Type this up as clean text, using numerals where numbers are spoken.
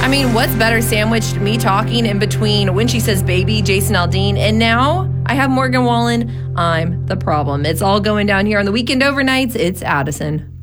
mean, what's better sandwiched me talking in between when she says baby, Jason Aldean, and now I have Morgan Wallen. I'm the problem. It's all going down here on the Weekend Overnights. It's Addison.